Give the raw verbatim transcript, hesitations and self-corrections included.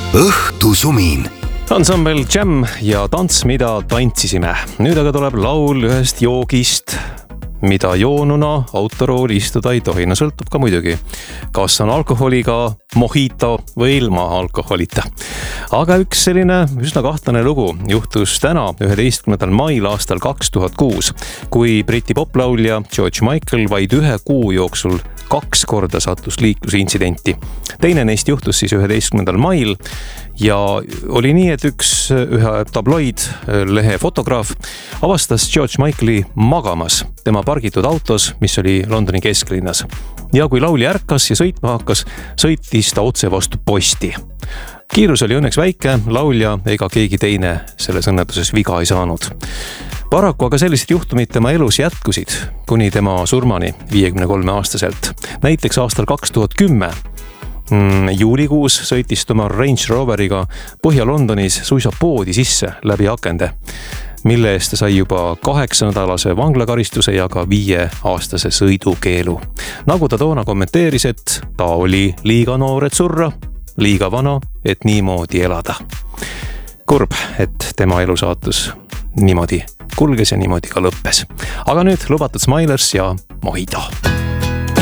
õhtusumin. Ansambel Jam ja tants, mida tantsisime. Nüüd aga tuleb laul ühest joogist, mida joonuna autorooli istuda ei tohi. No sõltub ka muidugi, kas on alkoholiga mojito või ilma alkoholita. Aga üks selline üsna kahtlane lugu juhtus täna üheteistkümnendal mail aastal kaks tuhat kuus, kui Briti poplaulja George Michael vaid ühe kuu jooksul kaks korda sattus liiklusincidenti. Teine neist juhtus siis üheteistkümnendal mail ja oli nii, et üks ühe tabloid lehe fotograaf avastas George Michaeli magamas tema pargitud autos, mis oli Londoni kesklinnas. Ja kui laulja ärkas ja sõitma hakkas, sõitis ta otse vastu posti. Kiirus oli õnneks väike, laulja ega keegi teine selles õnnetuses viga ei saanud. Paraku aga sellised juhtumid tema elus jätkusid kuni tema surmani viiekümne kolme aastaselt. Näiteks aastal kaks tuhat kümme mm, juulikuus sõitis tema Range Roveriga Põhja-Londonis suisa poodi sisse läbi akende, mille eest ta sai juba kaheksanädalase vanglakaristuse ja ka viieaastase sõidukeelu. Nagu ta toona kommenteeris, et ta oli liiga noor, et surra, liiga vana, et niimoodi elada. Kurb, et tema elusaatus niimoodi kulges ja niimoodi ka lõppes. Aga nüüd lubatud Smilers ja Mojito.